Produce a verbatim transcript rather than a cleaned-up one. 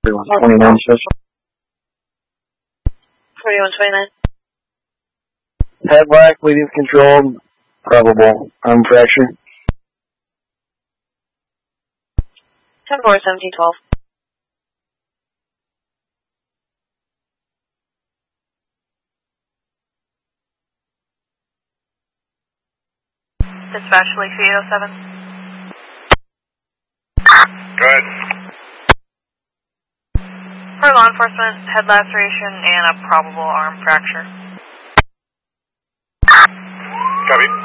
forty-one twenty-nine, special. forty-one twenty-nine. Head black, bleeding controlled, probable arm fracture. ten four, seventeen twelve. Dispatch, Lakeview eight oh seven. Go ahead. For law enforcement, head laceration and a probable arm fracture. Copy.